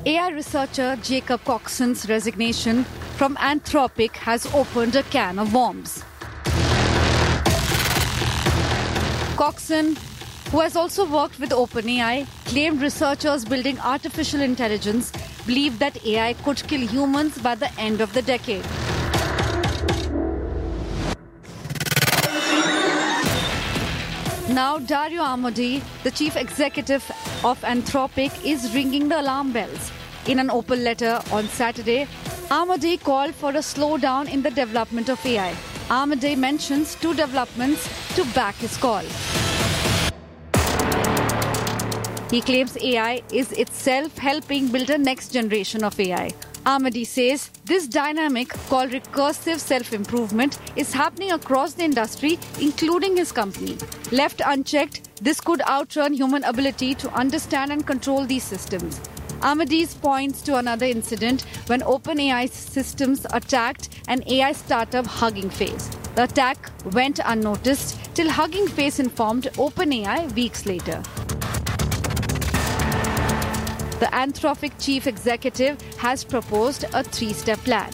AI researcher Jacob Coxon's resignation from Anthropic has opened a can of worms. Coxon, who has also worked with OpenAI, claimed researchers building artificial intelligence believe that AI could kill humans by the end of the decade. Now, Dario Amodei, the chief executive of Anthropic, is ringing the alarm bells. In an open letter on Saturday, Amodei called for a slowdown in the development of AI. Amodei mentions two developments to back his call. He claims AI is itself helping build a next generation of AI. Amodei says this dynamic, called recursive self-improvement, is happening across the industry, including his company. Left unchecked, this could outrun human ability to understand and control these systems. Amodei points to another incident when OpenAI systems attacked an AI startup Hugging Face. The attack went unnoticed till Hugging Face informed OpenAI weeks later. The Anthropic chief executive has proposed a three-step plan.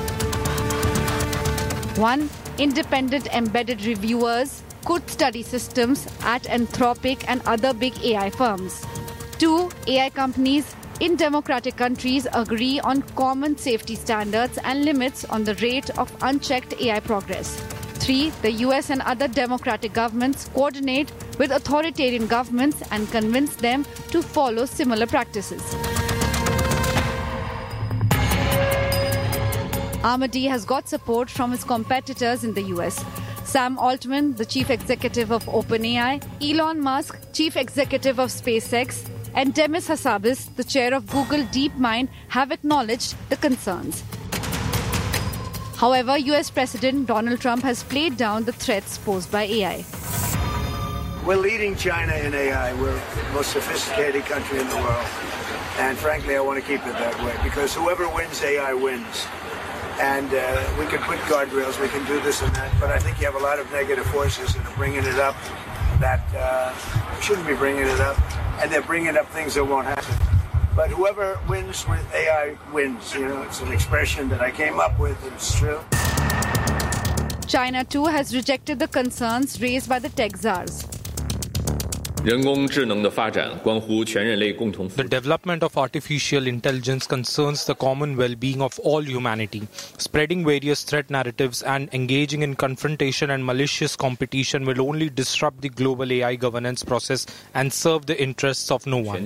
1. Independent embedded reviewers could study systems at Anthropic and other big AI firms. 2. AI companies in democratic countries agree on common safety standards and limits on the rate of unchecked AI progress. 3. The US and other democratic governments coordinate with authoritarian governments and convince them to follow similar practices. Amodei has got support from his competitors in the US. Sam Altman, the chief executive of OpenAI, Elon Musk, chief executive of SpaceX, and Demis Hassabis, the chair of Google DeepMind, have acknowledged the concerns. However, US President Donald Trump has played down the threats posed by AI. We're leading China in AI. We're the most sophisticated country in the world. And frankly, I want to keep it that way because whoever wins AI wins. And we can put guardrails, we can do this and that, but I think you have a lot of negative forces that are bringing it up that shouldn't be bringing it up, and they're bringing up things that won't happen. But whoever wins with AI wins. You know, it's an expression that I came up with, and it's true. China, too, has rejected the concerns raised by the tech czars. The development of artificial intelligence concerns the common well-being of all humanity. Spreading various threat narratives and engaging in confrontation and malicious competition will only disrupt the global AI governance process and serve the interests of no one.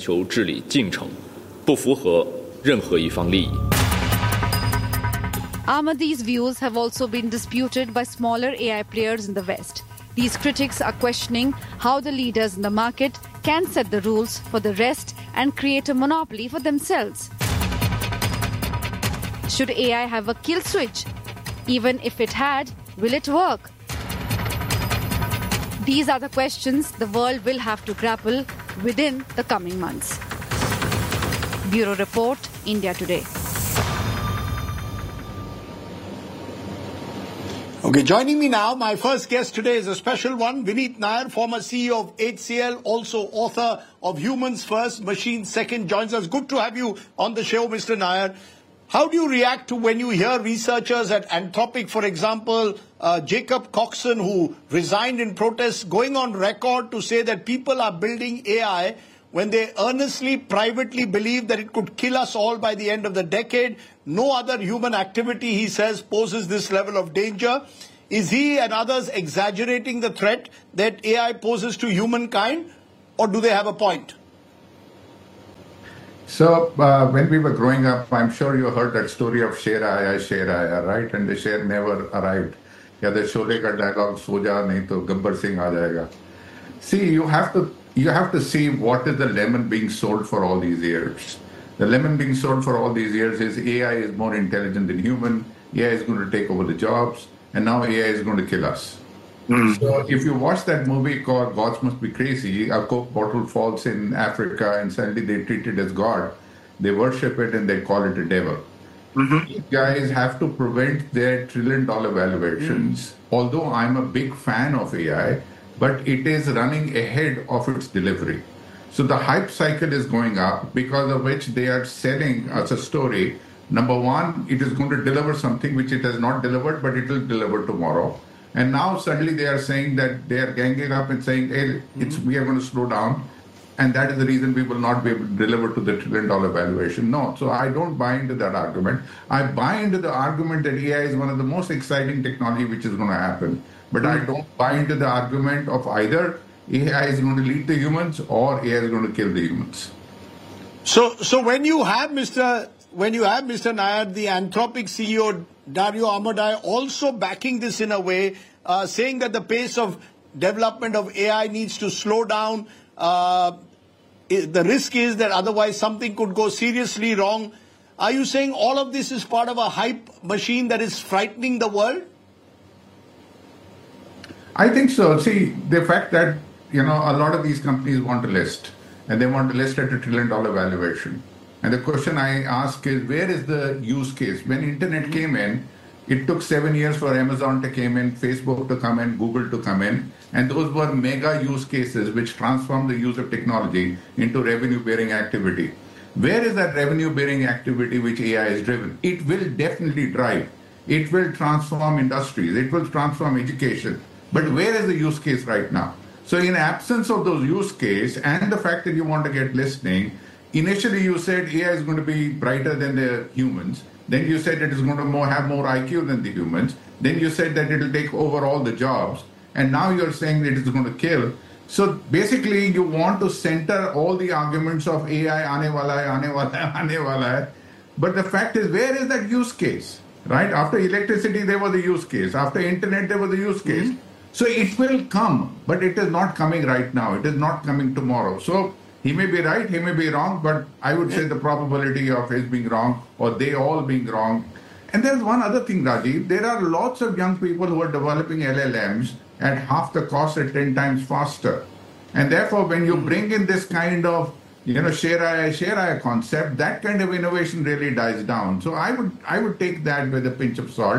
Amodei's views have also been disputed by smaller AI players in the West. These critics are questioning how the leaders in the market can set the rules for the rest and create a monopoly for themselves. Should AI have a kill switch? Even if it had, will it work? These are the questions the world will have to grapple within the coming months. Bureau Report, India Today. Okay, joining me now, my first guest today is a special one, Vineet Nair, former CEO of HCL, also author of Humans First, Machines Second, joins us. Good to have you on the show, Mr. Nair. How do you react to when you hear researchers at Anthropic, for example, Jacob Coxon, who resigned in protest, going on record to say that people are building AI when they earnestly, privately believe that it could kill us all by the end of the decade? No other human activity, he says, poses this level of danger. Is he and others exaggerating the threat that AI poses to humankind, or do they have a point? So when we were growing up, I'm sure you heard that story of Sher Aaya, right? And the Sher never arrived. Yeah, the Sholay ka dialogue, Soja nahi to Gabbar Singh aa jayega. See, you have to see what is the lemon being sold for all these years. The lemon being sold for all these years is AI is more intelligent than human, AI is going to take over the jobs, and now AI is going to kill us. So if you watch that movie called Gods Must Be Crazy, a Coke bottle falls in Africa and suddenly they treat it as God. They worship it and they call it a devil. These guys have to prevent their trillion-dollar valuations. Although I'm a big fan of AI, but it is running ahead of its delivery. So the hype cycle is going up, because of which they are selling us a story. Number one, it is going to deliver something which it has not delivered, but it will deliver tomorrow. And now suddenly they are saying that they are ganging up and saying, hey, we are going to slow down. And that is the reason we will not be able to deliver to the $1 trillion valuation. No, so I don't buy into that argument. I buy into the argument that AI is one of the most exciting technology which is going to happen. But I don't buy into the argument of either AI is going to lead the humans or AI is going to kill the humans. So when you have Mr. Nair, the Anthropic CEO Dario Amodei, also backing this in a way, saying that the pace of development of AI needs to slow down. The risk is that otherwise something could go seriously wrong. Are you saying all of this is part of a hype machine that is frightening the world? I think so. See, the fact that, a lot of these companies want to list, and they want to list at $1 trillion valuation. And the question I ask is, where is the use case? When internet came in, it took 7 years for Amazon to come in, Facebook to come in, Google to come in. And those were mega use cases which transformed the use of technology into revenue-bearing activity. Where is that revenue-bearing activity which AI is driven? It will definitely drive. It will transform industries. It will transform education. But where is the use case right now? So in absence of those use case and the fact that you want to get listening, initially you said AI is going to be brighter than the humans. Then you said it is going to have more IQ than the humans. Then you said that it will take over all the jobs. And now you're saying that it's going to kill. So basically, you want to center all the arguments of AI, aane wala hai. But the fact is, where is that use case? Right? After electricity, there was a use case. After internet, there was a use case. So it will come, but it is not coming right now. It is not coming tomorrow. So he may be right, he may be wrong, but I would say the probability of his being wrong or they all being wrong. And there's one other thing, Rajiv. There are lots of young people who are developing LLMs at half the cost at 10 times faster. And therefore, when you bring in this kind of, share AI concept, that kind of innovation really dies down. So I would take that with a pinch of salt.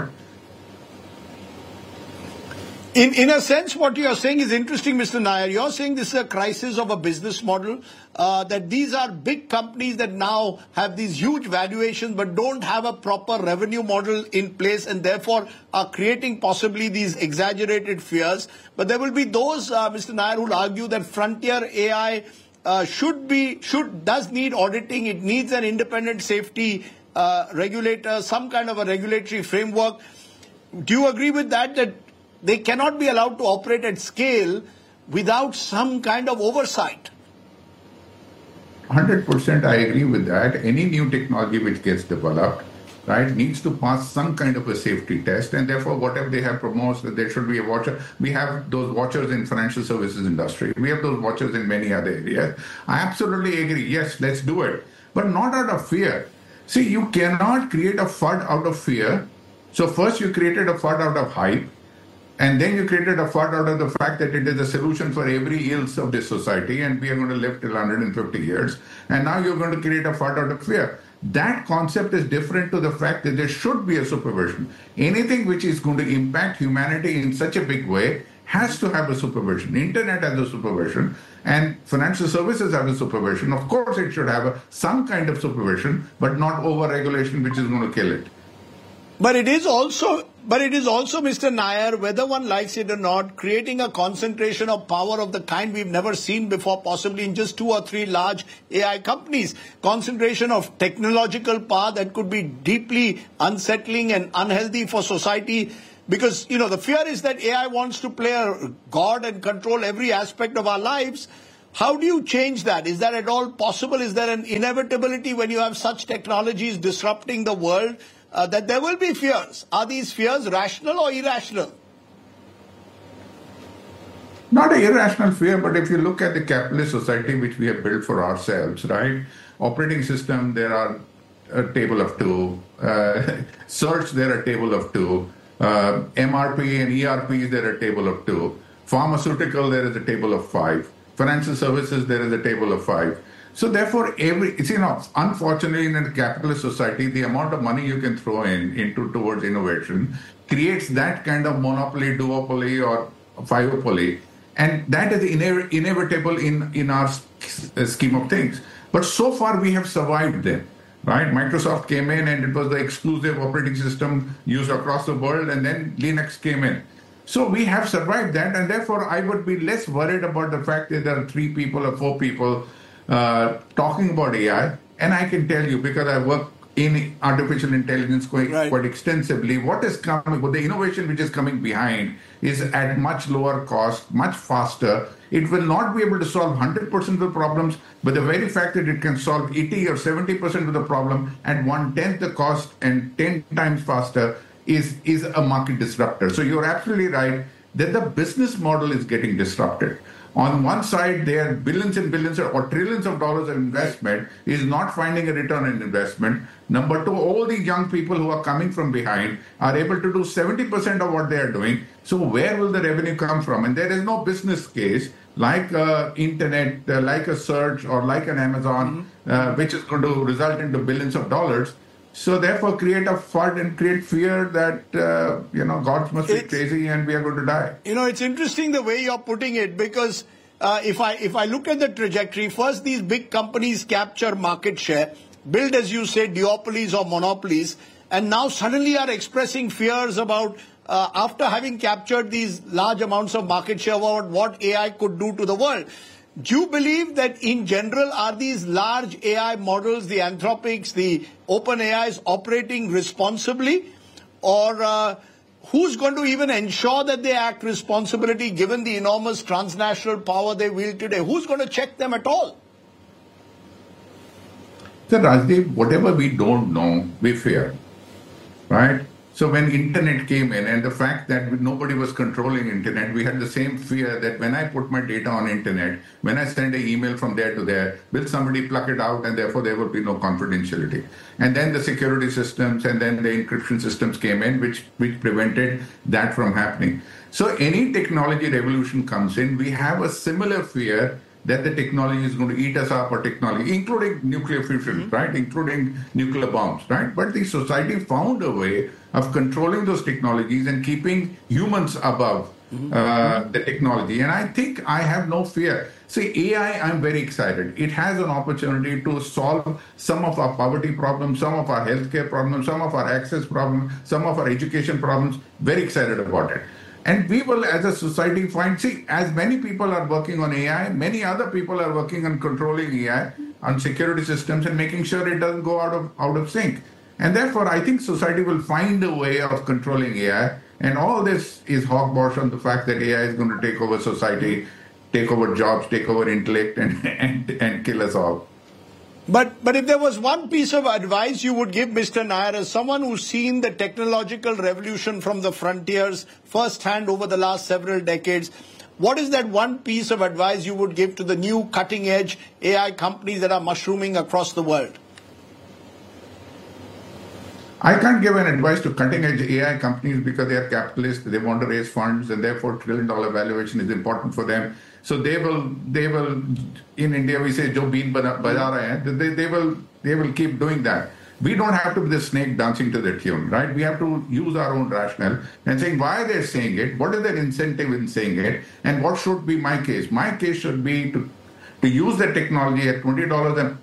In a sense, what you are saying is interesting, Mr. Nair. You're saying this is a crisis of a business model, that these are big companies that now have these huge valuations but don't have a proper revenue model in place and therefore are creating possibly these exaggerated fears. But there will be those, Mr. Nair, who will argue that frontier AI does need auditing. It needs an independent safety regulator, some kind of a regulatory framework. Do you agree with that they cannot be allowed to operate at scale without some kind of oversight? 100% I agree with that. Any new technology which gets developed, right, needs to pass some kind of a safety test, and therefore whatever they have promoted, that there should be a watcher. We have those watchers in financial services industry. We have those watchers in many other areas. I absolutely agree. Yes, let's do it, but not out of fear. See, you cannot create a FUD out of fear. So first you created a FUD out of hype. And then you created a FUD out of the fact that it is a solution for every ills of this society and we are going to live till 150 years. And now you're going to create a FUD out of fear. That concept is different to the fact that there should be a supervision. Anything which is going to impact humanity in such a big way has to have a supervision. Internet has a supervision and financial services have a supervision. Of course, it should have some kind of supervision, but not over-regulation which is going to kill it. But it is also, Mr. Nair, whether one likes it or not, creating a concentration of power of the kind we've never seen before, possibly in just 2 or 3 large AI companies. Concentration of technological power that could be deeply unsettling and unhealthy for society. Because, the fear is that AI wants to play a god and control every aspect of our lives. How do you change that? Is that at all possible? Is there an inevitability when you have such technologies disrupting the world? That there will be fears. Are these fears rational or irrational? Not an irrational fear, but if you look at the capitalist society which we have built for ourselves, right? Operating system, there are a table of 2. Search, there are a table of 2. MRP and ERPs, there are a table of 2. Pharmaceutical, there is a table of 5. Financial services, there is a table of 5. So therefore, unfortunately, in a capitalist society, the amount of money you can throw towards innovation creates that kind of monopoly, duopoly, or fiveopoly. And that is inevitable in our scheme of things. But so far we have survived them, right? Microsoft came in and it was the exclusive operating system used across the world, and then Linux came in. So we have survived that, and therefore I would be less worried about the fact that there are 3 people or 4 people talking about AI. And I can tell you, because I work in artificial intelligence quite extensively, what is coming, the innovation which is coming behind is at much lower cost, much faster. It will not be able to solve 100% of the problems, but the very fact that it can solve 80 or 70% of the problem at 1/10 the cost and 10 times faster is a market disruptor. So you're absolutely right that the business model is getting disrupted. On one side, there are billions and billions or trillions of dollars of investment is not finding a return on investment. Number 2, all the young people who are coming from behind are able to do 70% of what they are doing. So where will the revenue come from? And there is no business case like internet, like a search or like an Amazon, which is going to result into billions of dollars. So therefore, create a FUD and create fear that, gods must be crazy and we are going to die. It's interesting the way you're putting it, because if I look at the trajectory, first these big companies capture market share, build, as you say, duopolies or monopolies, and now suddenly are expressing fears about, after having captured these large amounts of market share, about what AI could do to the world. Do you believe that in general are these large AI models, the Anthropics, the OpenAIs, operating responsibly? Or who's going to even ensure that they act responsibly given the enormous transnational power they wield today? Who's going to check them at all? So Rajdeep, whatever we don't know, we fear, right? So when internet came in, and the fact that nobody was controlling internet, we had the same fear that when I put my data on internet, when I send an email from there to there, will somebody pluck it out, and therefore there will be no confidentiality. And then the security systems and then the encryption systems came in, which prevented that from happening. So any technology revolution comes in, we have a similar fear that the technology is going to eat us up, or technology, including nuclear fusion, right? Including nuclear bombs, right? But the society found a way of controlling those technologies and keeping humans above the technology. And I think I have no fear. See, AI, I'm very excited. It has an opportunity to solve some of our poverty problems, some of our healthcare problems, some of our access problems, some of our education problems. Very excited about it. And we will, as a society, as many people are working on AI, many other people are working on controlling AI, on security systems, and making sure it doesn't go out of sync. And therefore, I think society will find a way of controlling AI. And all this is hogwash on the fact that AI is going to take over society, take over jobs, take over intellect, and kill us all. But if there was one piece of advice you would give Mr. Nair, as someone who's seen the technological revolution from the frontiers firsthand over the last several decades, what is that one piece of advice you would give to the new cutting-edge AI companies that are mushrooming across the world? I can't give an advice to cutting-edge AI companies because they are capitalists. They want to raise funds, and therefore trillion-dollar valuation is important for them. So they will. In India, we say "Jo been baja rahe hain." They will keep doing that. We don't have to be the snake dancing to the tune, right? We have to use our own rationale and saying why they're saying it, what is their incentive in saying it, and what should be my case. My case should be to use the technology at $20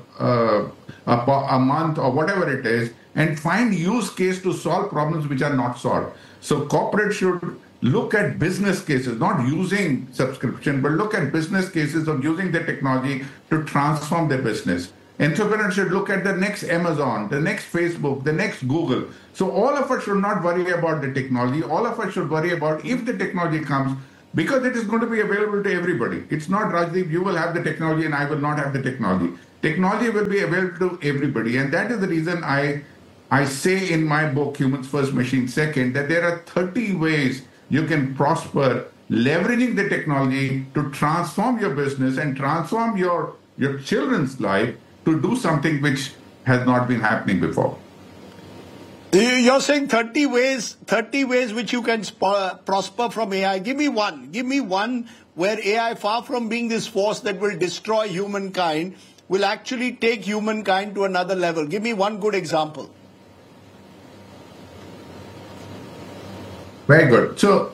a month or whatever it is, and find use case to solve problems which are not solved. So corporate should look at business cases, not using subscription, but look at business cases of using the technology to transform their business. Entrepreneurs should look at the next Amazon, the next Facebook, the next Google. So all of us should not worry about the technology. All of us should worry about if the technology comes, because it is going to be available to everybody. It's not, Rajdeep, you will have the technology and I will not have the technology. Technology will be available to everybody. And that is the reason I say in my book, Humans First, Machines Second, that there are 30 ways you can prosper leveraging the technology to transform your business and transform your children's life to do something which has not been happening before. You're saying 30 ways which you can prosper from AI. Give me one where AI, far from being this force that will destroy humankind, will actually take humankind to another level. Give me one good example. Very good. So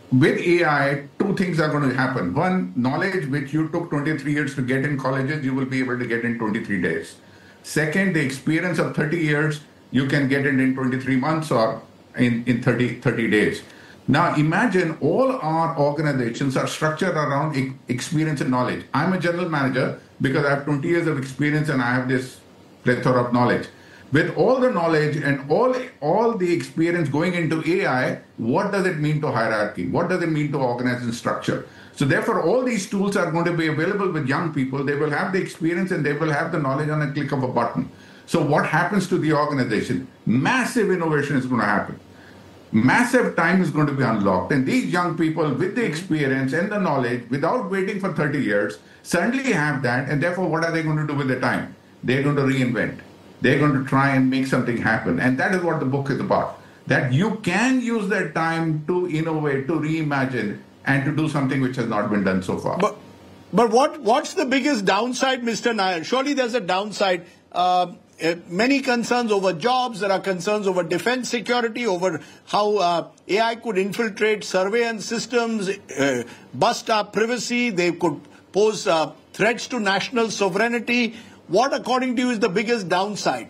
with AI, two things are going to happen. One, knowledge which you took 23 years to get in colleges, you will be able to get in 23 days. Second, the experience of 30 years, you can get it in 23 months or in 30 days. Now, imagine all our organizations are structured around experience and knowledge. I'm a general manager because I have 20 years of experience and I have this plethora of knowledge. With all the knowledge and all the experience going into AI, what does it mean to hierarchy? What does it mean to organization structure? So therefore, all these tools are going to be available with young people. They will have the experience and they will have the knowledge on a click of a button. So what happens to the organization? Massive innovation is going to happen. Massive time is going to be unlocked. And these young people with the experience and the knowledge, without waiting for 30 years, suddenly have that. And therefore, what are they going to do with the time? They're going to reinvent. They're going to try and make something happen. And that is what the book is about. That you can use that time to innovate, to reimagine, and to do something which has not been done so far. But what's the biggest downside, Mr. Nair? Surely there's a downside. Many concerns over jobs. There are concerns over defense security, over how AI could infiltrate surveillance systems, bust our privacy. They could pose threats to national sovereignty. What, according to you, is the biggest downside?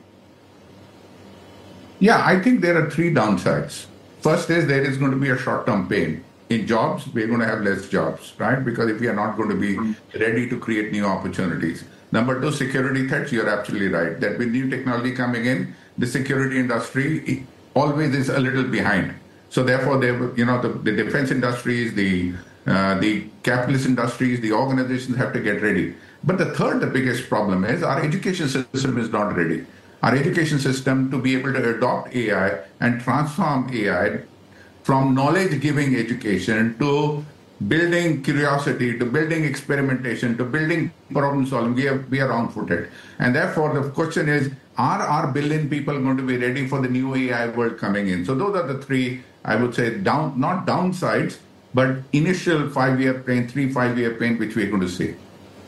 Yeah, I think there are three downsides. First is there is going to be a short-term pain. In jobs, we're going to have less jobs, right? Because if we are not going to be ready to create new opportunities. Number two, security threats. You're absolutely right that with new technology coming in, the security industry always is a little behind. So therefore, the defense industries, the capitalist industries, the organizations have to get ready. But the third, the biggest problem is our education system is not ready. Our education system to be able to adopt AI and transform AI from knowledge-giving education to building curiosity, to building experimentation, to building problem-solving, we are wrong-footed. And therefore, the question is, are our billion people going to be ready for the new AI world coming in? So those are the three, I would say, not downsides, but initial 5-year pain, 5-year pain, which we're going to see.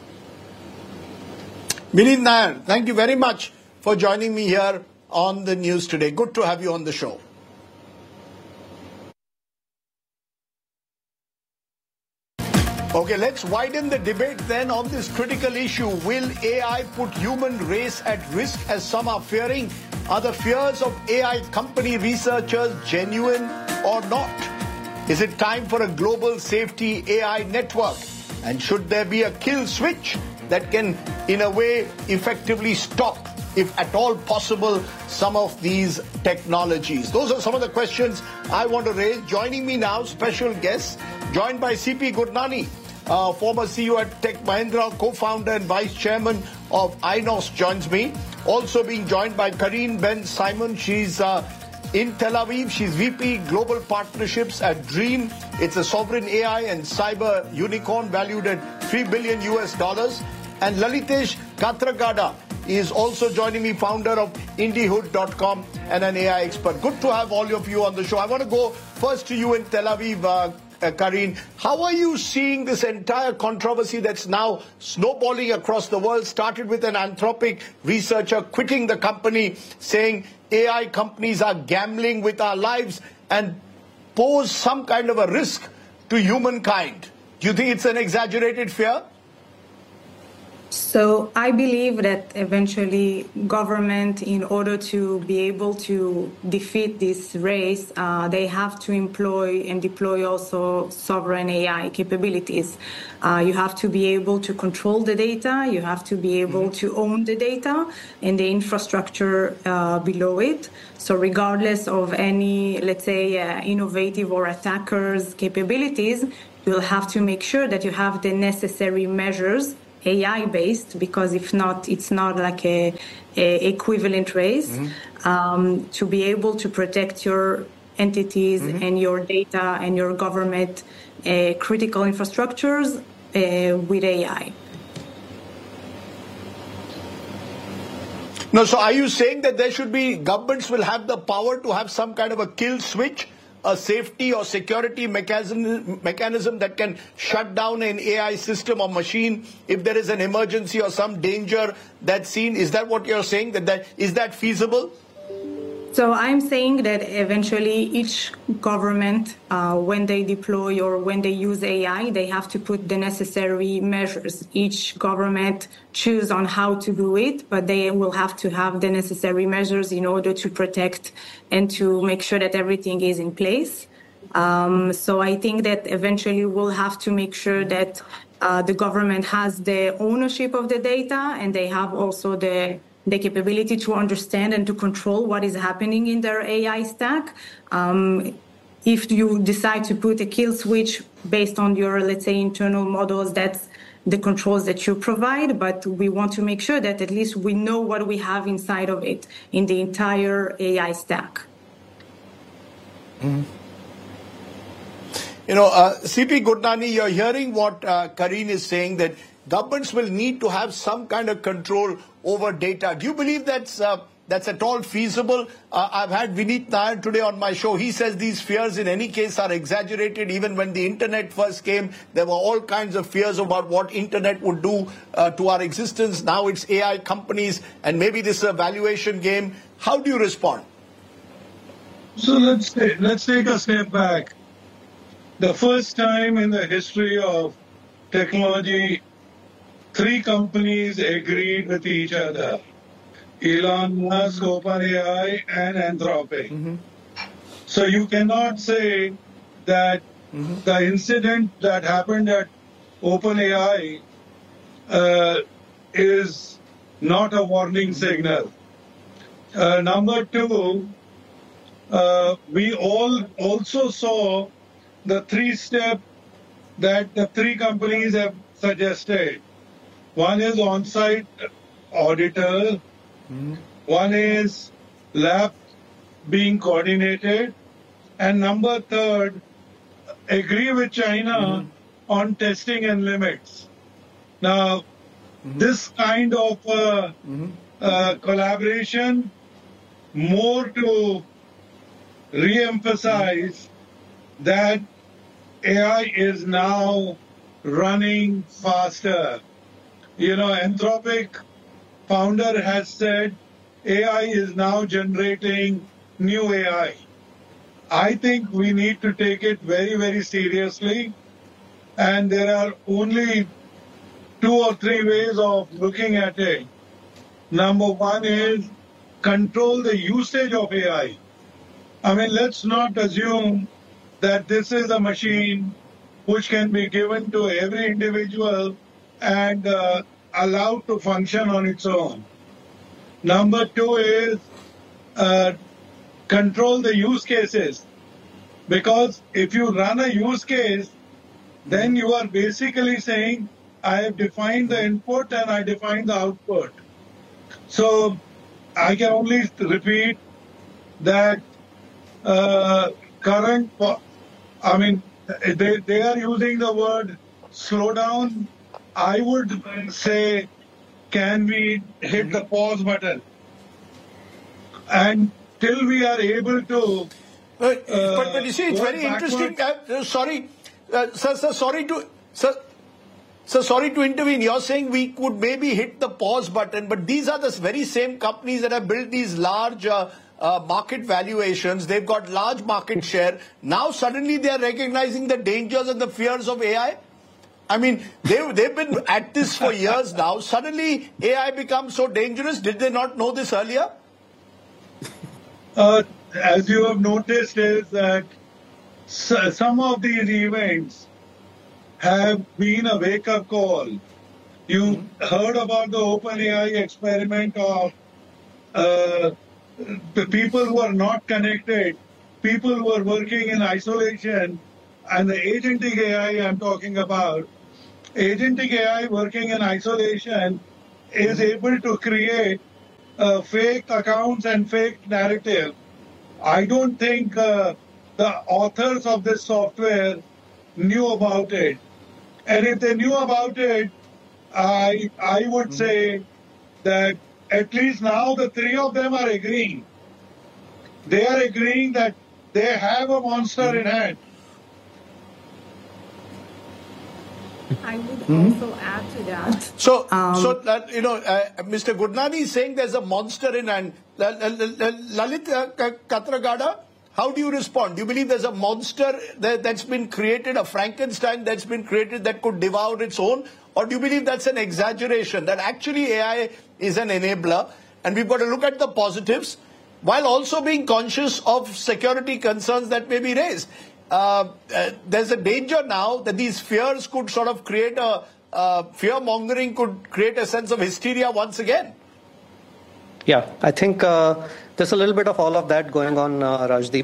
Vineet Nair, thank you very much for joining me here on the news today. Good to have you on the show. Okay, let's widen the debate then on this critical issue. Will AI put human race at risk, as some are fearing? Are the fears of AI company researchers genuine or not? Is it time for a global safety AI network? And should there be a kill switch that can, in a way, effectively stop, if at all possible, some of these technologies? Those are some of the questions I want to raise. Joining me now, special guests, joined by C.P. Gurnani, former CEO at Tech Mahindra, co-founder and vice chairman of INOS, joins me. Also being joined by Karine Ben-Simon. She's in Tel Aviv. She's VP Global Partnerships at Dream. It's a sovereign AI and cyber unicorn valued at $3 billion. And Lalitesh Katragada is also joining me, founder of IndieHood.com and an AI expert. Good to have all of you on the show. I want to go first to you in Tel Aviv, Karine. How are you seeing this entire controversy that's now snowballing across the world? Started with an Anthropic researcher quitting the company, saying AI companies are gambling with our lives and pose some kind of a risk to humankind. Do you think it's an exaggerated fear? So I believe that eventually government, in order to be able to defeat this race, they have to employ and deploy also sovereign AI capabilities. You have to be able to control the data. You have to be able to own the data and the infrastructure below it. So regardless of any, let's say, innovative or attackers' capabilities, you'll have to make sure that you have the necessary measures, AI-based, because if not, it's not like a equivalent race, to be able to protect your entities and your data and your government critical infrastructures with AI. No, so are you saying that there should be, governments will have the power to have some kind of a kill switch, a safety or security mechanism that can shut down an AI system or machine if there is an emergency or some danger that's seen? Is that what you're saying? Is that feasible? So I'm saying that eventually each government, when they deploy or when they use AI, they have to put the necessary measures. Each government choose on how to do it, but they will have to have the necessary measures in order to protect and to make sure that everything is in place. So I think that eventually we'll have to make sure that the government has the ownership of the data, and they have also the capability to understand and to control what is happening in their AI stack. If you decide to put a kill switch based on your, let's say, internal models, that's the controls that you provide, but we want to make sure that at least we know what we have inside of it in the entire AI stack. Mm-hmm. CP Gurnani, you're hearing what Karine is saying, that governments will need to have some kind of control over data. Do you believe that's at all feasible? I've had Vineet Nair today on my show. He says these fears in any case are exaggerated. Even when the internet first came, there were all kinds of fears about what internet would do to our existence. Now it's AI companies, and maybe this is a valuation game. How do you respond? So let's take a step back. The first time in the history of technology, 3 companies agreed with each other: Elon Musk, OpenAI, and Anthropic. Mm-hmm. So you cannot say that the incident that happened at OpenAI is not a warning signal. Number 2, we all also saw the 3-step that the 3 companies have suggested. One is on-site auditor, one is lab being coordinated, and number 3, agree with China on testing and limits. Now, this kind of collaboration, more to re-emphasize that AI is now running faster. Anthropic founder has said AI is now generating new AI. I think we need to take it very, very seriously. And there are only 2 or 3 ways of looking at it. Number 1 is control the usage of AI. I mean, let's not assume that this is a machine which can be given to every individual and allowed to function on its own. Number 2 is control the use cases. Because if you run a use case, then you are basically saying, I have defined the input and I defined the output. So I can only repeat that they are using the word slow down. I would say, can we hit the pause button? And till we are able to... but you see, it's very interesting. Sorry to intervene. You're saying we could maybe hit the pause button, but these are the very same companies that have built these large market valuations. They've got large market share. Now suddenly they are recognizing the dangers and the fears of AI. I mean, they've been at this for years now. Suddenly AI becomes so dangerous. Did they not know this earlier? As you have noticed, is that some of these events have been a wake-up call. You heard about the OpenAI experiment of the people who are not connected, people who are working in isolation, and the agentic AI I'm talking about. Agentic AI working in isolation is able to create fake accounts and fake narrative. I don't think the authors of this software knew about it. And if they knew about it, I would say that at least now the 3 of them are agreeing. They are agreeing that they have a monster in hand. also add to that. So Mr. Gurnani is saying there's a monster in hand. Lalit Katragada, how do you respond? Do you believe there's a monster that's been created, a Frankenstein that's been created that could devour its own? Or do you believe that's an exaggeration, that actually AI is an enabler and we've got to look at the positives while also being conscious of security concerns that may be raised? There's a danger now that these fears could sort of create fear-mongering could create a sense of hysteria once again. Yeah, I think there's a little bit of all of that going on, Rajdeep.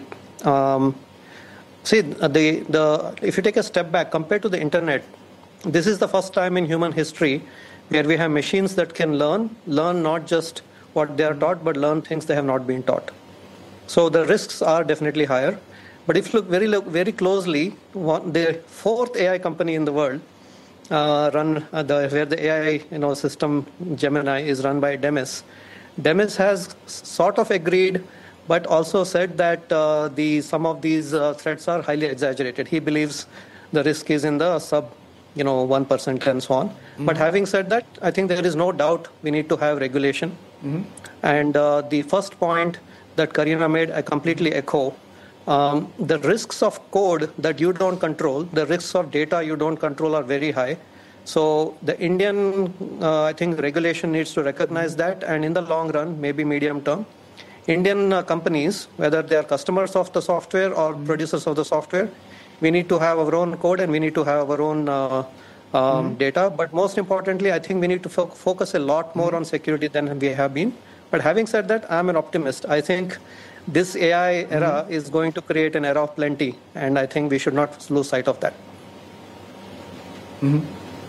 If you take a step back, compared to the internet, this is the first time in human history where we have machines that can learn not just what they are taught, but learn things they have not been taught. So the risks are definitely higher. But if you look very closely, the fourth AI company in the world, where the AI system Gemini is run by Demis. Demis has sort of agreed, but also said that some of these threats are highly exaggerated. He believes the risk is in the sub 1% and so on. Mm-hmm. But having said that, I think there is no doubt we need to have regulation. Mm-hmm. And the first point that Karina made, I completely echo. The risks of code that you don't control, the risks of data you don't control are very high. So the Indian, I think, regulation needs to recognize that, and in the long run, maybe medium term, Indian companies, whether they are customers of the software or producers of the software, we need to have our own code and we need to have our own data. But most importantly, I think we need to focus a lot more on security than we have been. But having said that, I'm an optimist. I think this AI era is going to create an era of plenty, and I think we should not lose sight of that. Mm-hmm.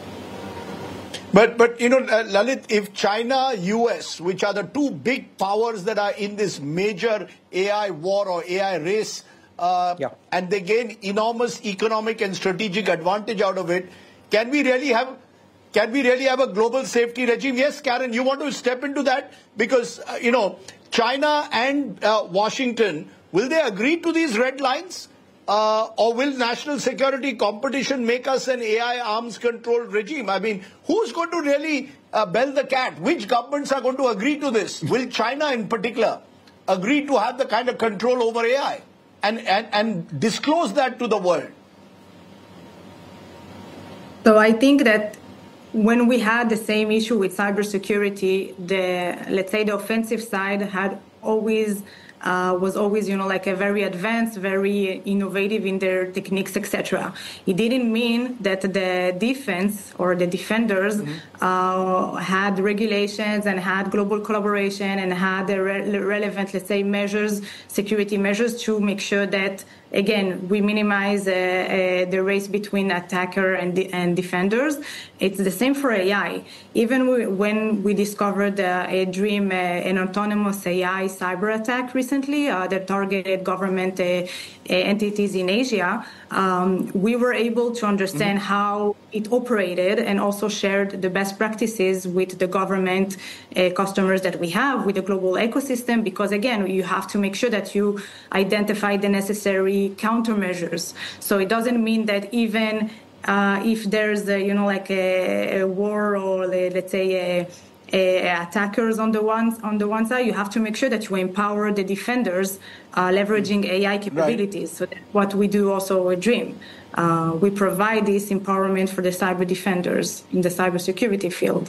But Lalit, if China, US, which are the two big powers that are in this major AI war or AI race, and they gain enormous economic and strategic advantage out of it, can we really have a global safety regime? Yes, Karen, you want to step into that? Because, China and Washington, will they agree to these red lines? Or will national security competition make us an AI arms control regime? I mean, who's going to really bell the cat? Which governments are going to agree to this? Will China in particular agree to have the kind of control over AI and disclose that to the world? So I think that when we had the same issue with cybersecurity, the offensive side had always was always, like a very advanced, very innovative in their techniques, etc. It didn't mean that the defense or the defenders had regulations and had global collaboration and had the relevant, let's say, measures, security measures to make sure that, again, we minimize the race between attacker and defenders. It's the same for AI. Even when we discovered a DREAM, an autonomous AI cyber attack recently that targeted government entities in Asia, we were able to understand how it operated and also shared the best practices with the government customers that we have, with the global ecosystem, because, again, you have to make sure that you identify the necessary countermeasures. So it doesn't mean that even if there's a war or let's say attackers on the one side, you have to make sure that you empower the defenders leveraging AI capabilities. Right. So that's what we do also at DREAM. We provide this empowerment for the cyber defenders in the cybersecurity field.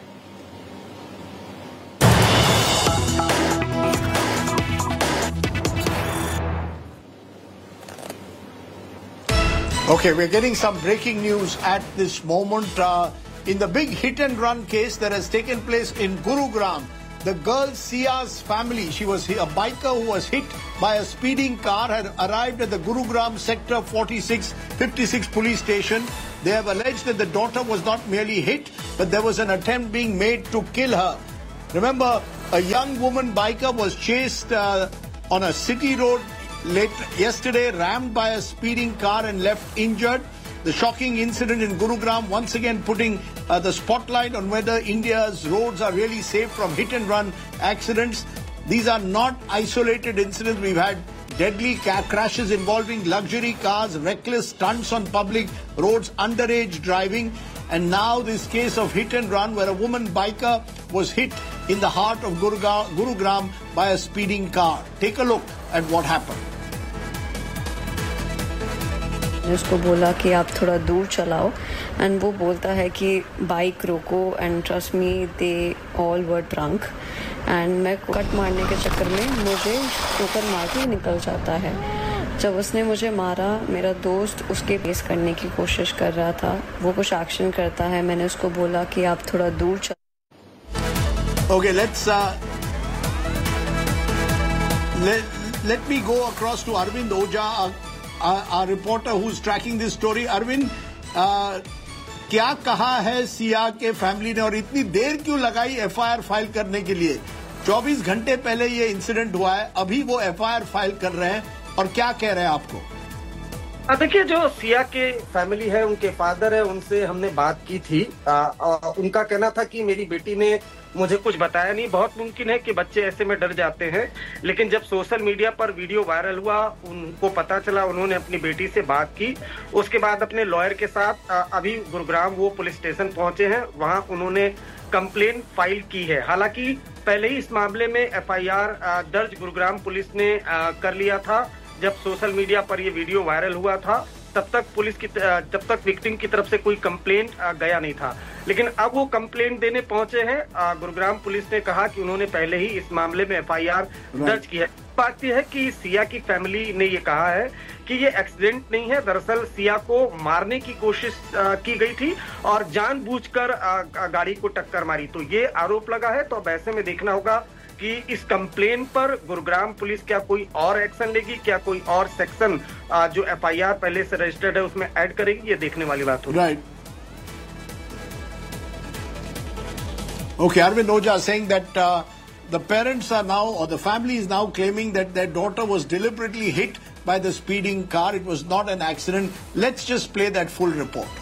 Okay, we're getting some breaking news at this moment. In the big hit-and-run case that has taken place in Gurugram, the girl Sia's family, she was a biker who was hit by a speeding car, had arrived at the Gurugram Sector 56 police station. They have alleged that the daughter was not merely hit, but there was an attempt being made to kill her. Remember, a young woman biker was chased on a city road yesterday, rammed by a speeding car and left injured. The shocking incident in Gurugram once again putting the spotlight on whether India's roads are really safe from hit-and-run accidents. These are not isolated incidents. We've had deadly crashes involving luxury cars, reckless stunts on public roads, underage driving. And now this case of hit and run where a woman biker was hit in the heart of Gurugram by a speeding car. Take a look at what happened. मैंने उसको बोला कि आप थोड़ा दूर चलाओ and वो बोलता है कि बाइक रोको and trust me they all were drunk and मैं कट मारने के चक्कर में मुझे ठोकर मार के निकल जाता है. जब उसने मुझे मारा मेरा दोस्त उसके फेस करने की कोशिश कर रहा था, वो कुछ एक्शन करता है. मैंने उसको बोला कि आप थोड़ा दूर चलो. Okay, let me go across to Arvind Oja, our reporter who's tracking this story. Arvind, क्या कहा है सिया के फैमिली ने और इतनी देर क्यों लगाई एफआईआर फाइल करने के लिए? 24 घंटे पहले ये इंसिडेंट हुआ है, अभी वो एफआईआर फाइल कर रहे हैं और क्या कह रहे हैं आपको? देखिए, जो सिया के फैमिली है, उनके फादर है, उनसे हमने बात की थी. उनका कहना था कि मेरी बेटी ने मुझे कुछ बताया नहीं. बहुत मुमकिन है कि बच्चे ऐसे में डर जाते हैं, लेकिन जब सोशल मीडिया पर वीडियो वायरल हुआ, उनको पता चला, उन्होंने अपनी बेटी से बात की. उसके बाद अपने लॉयर के साथ अभी गुरुग्राम वो पुलिस स्टेशन पहुंचे हैं. वहां उन्होंने कंप्लेन फाइल की है. हालांकि पहले ही इस मामले में एफआईआर दर्ज गुरुग्राम पुलिस ने कर लिया था. जब सोशल मीडिया पर ये वीडियो वायरल हुआ था, तब तक विक्टिम की तरफ से कोई कंप्लेंट गया नहीं था. लेकिन अब वो कंप्लेंट देने पहुंचे हैं. गुरुग्राम पुलिस ने कहा कि उन्होंने पहले ही इस मामले में एफआईआर दर्ज की है. बात यह है कि सिया की फैमिली ने ये कहा है कि ये एक्सीडेंट नहीं है. दरअसल सिया को मारने की कोशिश की गई थी और जानबूझकर गाड़ी को टक्कर मारी. तो ये आरोप लगा है. तो अब ऐसे में देखना होगा कि इस कंप्लेन पर गुरुग्राम पुलिस क्या कोई और एक्शन लेगी, क्या कोई और सेक्शन जो एफआईआर पहले से रजिस्टर्ड है उसमें ऐड करेगी. ये देखने वाली बात होगी. Right. Okay, Arvind Oja saying that the parents are now, or the family is now claiming that their daughter was deliberately hit by the speeding car. It was not an accident. Let's just play that full report.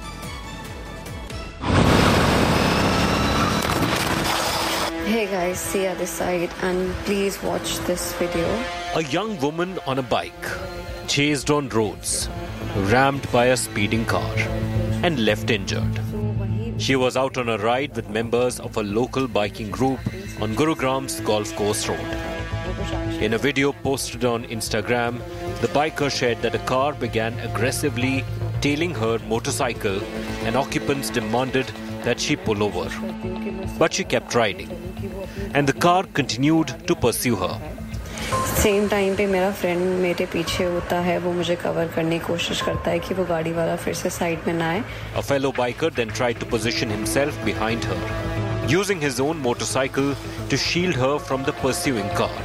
Hey guys, Sia this side and please watch this video. A young woman on a bike, chased on roads, rammed by a speeding car and left injured. She was out on a ride with members of a local biking group on Gurugram's Golf Course Road. In a video posted on Instagram, the biker shared that a car began aggressively tailing her motorcycle and occupants demanded that she pull over. But she kept riding and the car continued to pursue her. Same time पे मेरा friend मेरे पीछे होता है, वो मुझे cover करने की कोशिश करता है कि वो गाड़ी वाला फिर से साइड में ना आए. A fellow biker then tried to position himself behind her, using his own motorcycle to shield her from the pursuing car.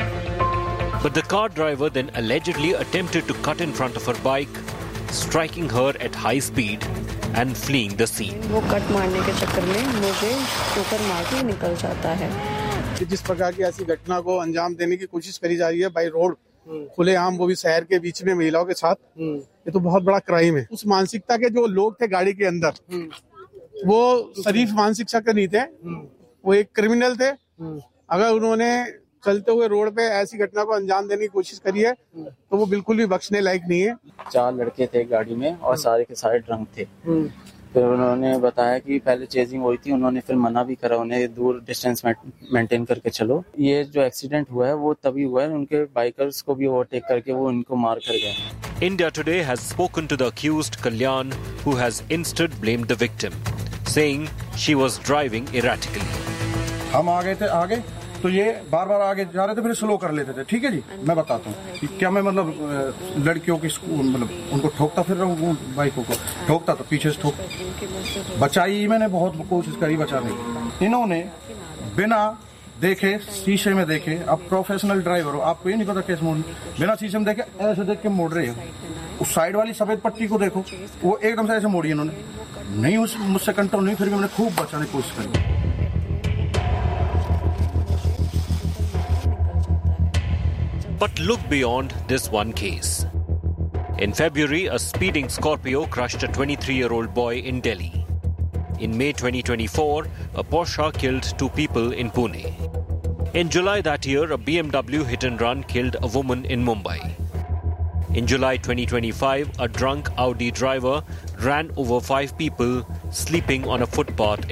But the car driver then allegedly attempted to cut in front of her bike, striking her at high speed and fleeing the scene. वो cut मारने के चक्कर में मुझे ठोकर मार के निकल जाता है. जिस प्रकार की ऐसी घटना को अंजाम देने की कोशिश करी जा रही है बाई रोड, खुलेआम, वो भी शहर के बीच में महिलाओं के साथ, ये तो बहुत बड़ा क्राइम है. उस मानसिकता के जो लोग थे गाड़ी के अंदर, वो शरीफ मानसिकता के नहीं थे, वो एक क्रिमिनल थे. अगर उन्होंने चलते हुए रोड पे ऐसी घटना को अंजाम देने की कोशिश करी है तो वो बिल्कुल भी बख्शने लायक नहीं है. 4 लड़के थे गाड़ी में और सारे के सारे ड्रंक थे. फिर उन्होंने बताया कि पहले चेजिंग हुई थी, उन्होंने फिर मना भी करा उन्हें दूर डिस्टेंस मेंटेन करके चलो. ये जो एक्सीडेंट हुआ है वो तभी हुआ है, उनके बाइकर्स को भी ओवरटेक करके वो इनको मार कर गए. India Today has spoken to the accused Kalyan, who has instead blamed the victim, saying she was driving erratically. हम आगे तो ये बार आगे जा रहे थे, फिर स्लो कर लेते थे. ठीक है जी, मैं बताता हूँ कि क्या मैं मतलब लड़कियों की मतलब उनको ठोकता फिर रहा हूँ, बाइकों को ठोकता तो पीछे से ठोक बचाई. मैंने बहुत कोशिश करी बचाने की. इन्होंने बिना देखे, शीशे में देखे, आप प्रोफेशनल ड्राइवर हो, आपको ये नहीं पता कैसे मोड़, बिना शीशे में देखे ऐसे देख के मोड़ रहे हो. उस साइड वाली सफेद पट्टी को देखो, वो एकदम से ऐसे मोड़ी इन्होंने. नहीं, मुझसे कंट्रोल नहीं, फिर भी मैंने खूब बचाने की कोशिश करी. But look beyond this one case. In February, a speeding Scorpio crushed a 23-year-old boy in Delhi. In May 2024, a Porsche killed 2 people in Pune. In July that year, a BMW hit and run killed a woman in Mumbai. In July 2025, a drunk Audi driver ran over 5 people sleeping on a footpath